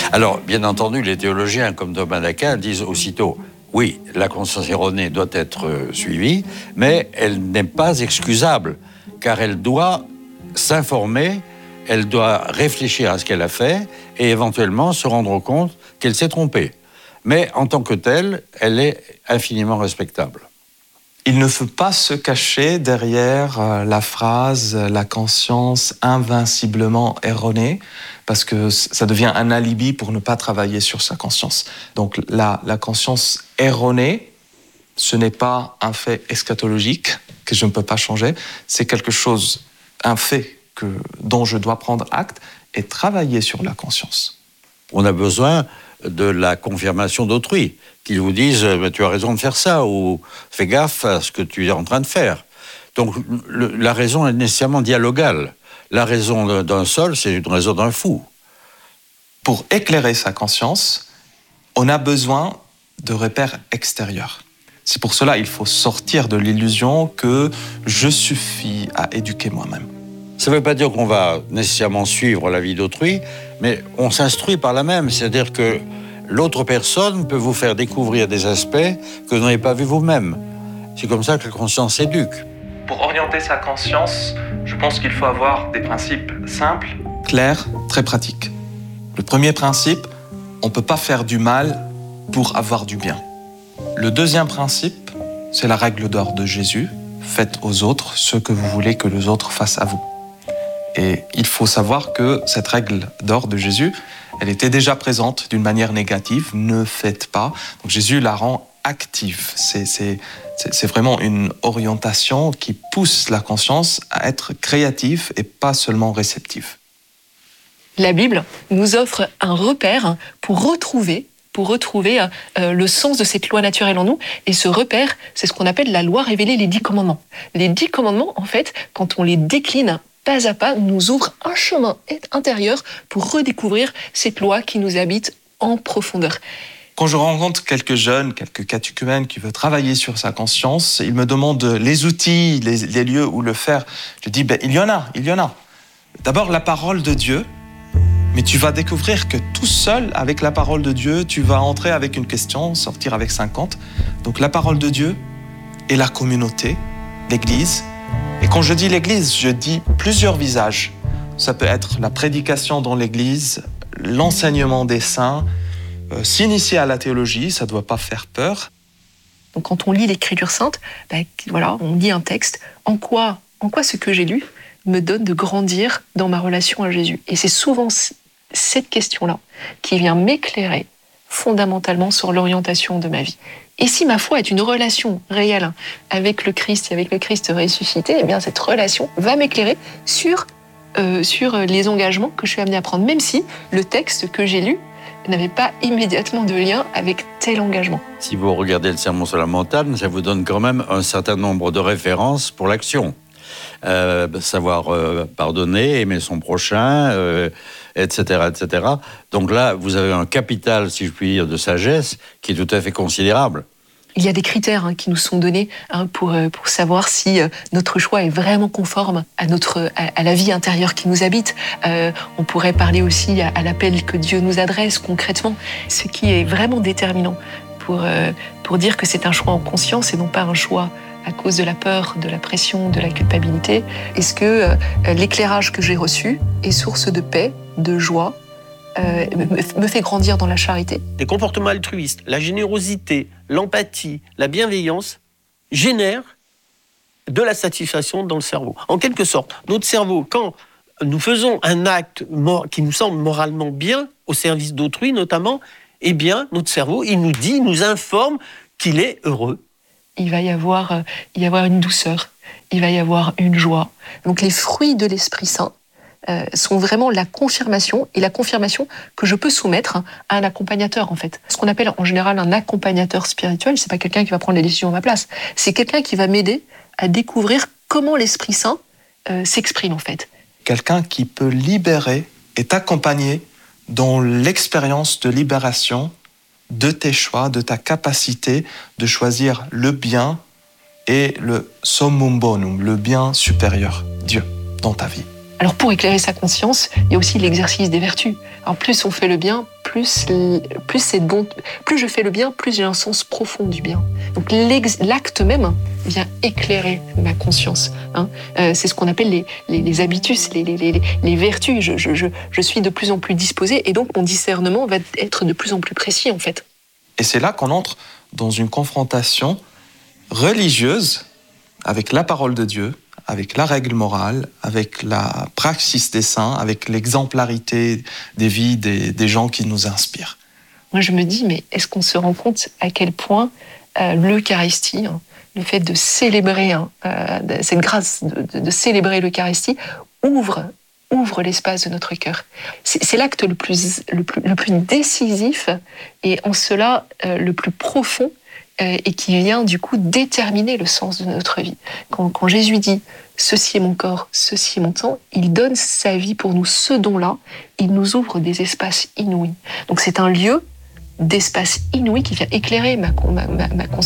Alors, bien entendu, les théologiens comme Thomas d'Aquin disent aussitôt oui, la conscience erronée doit être suivie, mais elle n'est pas excusable, car elle doit s'informer, elle doit réfléchir à ce qu'elle a fait et éventuellement se rendre compte qu'elle s'est trompée. Mais en tant que telle, elle est infiniment respectable. Il ne faut pas se cacher derrière la phrase « la conscience invinciblement erronée », parce que ça devient un alibi pour ne pas travailler sur sa conscience. Donc la conscience erronée, ce n'est pas un fait eschatologique que je ne peux pas changer, c'est quelque chose, un fait dont je dois prendre acte et travailler sur la conscience. On a besoin de la confirmation d'autrui, qu'ils vous disent « tu as raison de faire ça » ou « fais gaffe à ce que tu es en train de faire ». Donc la raison est nécessairement dialogale. La raison d'un seul, c'est une raison d'un fou. Pour éclairer sa conscience, on a besoin de repères extérieurs. C'est pour cela qu'il faut sortir de l'illusion que je suffis à éduquer moi-même. Ça ne veut pas dire qu'on va nécessairement suivre la vie d'autrui, mais on s'instruit par la même. C'est-à-dire que l'autre personne peut vous faire découvrir des aspects que vous n'avez pas vus vous-même. C'est comme ça que la conscience éduque. Pour orienter sa conscience, je pense qu'il faut avoir des principes simples, clairs, très pratiques. Le premier principe, on ne peut pas faire du mal pour avoir du bien. Le deuxième principe, c'est la règle d'or de Jésus. Faites aux autres ce que vous voulez que les autres fassent à vous. Et il faut savoir que cette règle d'or de Jésus, elle était déjà présente d'une manière négative. Ne faites pas. Donc Jésus la rend active. C'est vraiment une orientation qui pousse la conscience à être créative et pas seulement réceptive. La Bible nous offre un repère pour retrouver le sens de cette loi naturelle en nous. Et ce repère, c'est ce qu'on appelle la loi révélée, les 10 commandements. Les 10 commandements, en fait, quand on les décline pas à pas, nous ouvrent un chemin intérieur pour redécouvrir cette loi qui nous habite en profondeur. Quand je rencontre quelques jeunes, quelques catéchumènes qui veulent travailler sur sa conscience, ils me demandent les outils, les lieux où le faire. Je dis, il y en a. D'abord, la parole de Dieu. Mais tu vas découvrir que tout seul, avec la parole de Dieu, tu vas entrer avec une question, sortir avec 50. Donc la parole de Dieu et la communauté, l'Église. Et quand je dis l'Église, je dis plusieurs visages. Ça peut être la prédication dans l'Église, l'enseignement des saints, s'initier à la théologie, ça ne doit pas faire peur. Donc quand on lit l'Écriture sainte, on lit un texte. En quoi ce que j'ai lu me donne de grandir dans ma relation à Jésus? Et c'est souvent cette question-là qui vient m'éclairer fondamentalement sur l'orientation de ma vie. Et si ma foi est une relation réelle avec le Christ et avec le Christ ressuscité, eh bien cette relation va m'éclairer sur les engagements que je suis amenée à prendre, même si le texte que j'ai lu n'avait pas immédiatement de lien avec tel engagement. Si vous regardez le Sermon sur la montagne, ça vous donne quand même un certain nombre de références pour l'action. Savoir pardonner, aimer son prochain, etc., etc. Donc là, vous avez un capital, si je puis dire, de sagesse qui est tout à fait considérable. Il y a des critères qui nous sont donnés pour savoir si notre choix est vraiment conforme à la vie intérieure qui nous habite. On pourrait parler aussi à l'appel que Dieu nous adresse concrètement. Ce qui est vraiment déterminant pour dire que c'est un choix en conscience et non pas un choix à cause de la peur, de la pression, de la culpabilité. Est-ce que l'éclairage que j'ai reçu est source de paix, de joie, me fait grandir dans la charité? Les comportements altruistes, la générosité, l'empathie, la bienveillance génèrent de la satisfaction dans le cerveau. En quelque sorte, notre cerveau, quand nous faisons un acte qui nous semble moralement bien, au service d'autrui notamment, eh bien, notre cerveau, il nous informe qu'il est heureux. Il va y avoir une douceur, il va y avoir une joie. Donc les fruits de l'Esprit Saint sont vraiment la confirmation que je peux soumettre à un accompagnateur en fait. Ce qu'on appelle en général un accompagnateur spirituel, c'est pas quelqu'un qui va prendre les décisions à ma place, c'est quelqu'un qui va m'aider à découvrir comment l'Esprit Saint s'exprime en fait. Quelqu'un qui peut libérer et t'accompagner dans l'expérience de libération de tes choix, de ta capacité de choisir le bien et le summum bonum, le bien supérieur, Dieu, dans ta vie. Alors pour éclairer sa conscience, il y a aussi l'exercice des vertus. Alors plus on fait le bien, plus plus je fais le bien, plus j'ai un sens profond du bien. Donc l'acte même vient éclairer ma conscience. C'est ce qu'on appelle les habitus, les vertus. Je suis de plus en plus disposé et donc mon discernement va être de plus en plus précis en fait. Et c'est là qu'on entre dans une confrontation religieuse avec la parole de Dieu, avec la règle morale, avec la praxis des saints, avec l'exemplarité des vies des gens qui nous inspirent. Moi, je me dis, mais est-ce qu'on se rend compte à quel point l'Eucharistie, le fait de célébrer, cette grâce de célébrer l'Eucharistie, ouvre l'espace de notre cœur. C'est l'acte le plus décisif et en cela le plus profond et qui vient du coup déterminer le sens de notre vie. Quand Jésus dit « ceci est mon corps, ceci est mon sang », il donne sa vie pour nous. Ce don-là, il nous ouvre des espaces inouïs. Donc c'est un lieu d'espace inouï qui vient éclairer ma conscience.